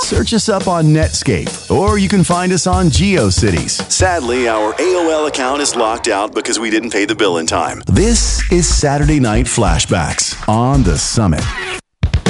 Search us up on Netscape, or you can find us on GeoCities. Sadly, our AOL account is locked out because we didn't pay the bill in time. This is Saturday Night Flashbacks on The Summit.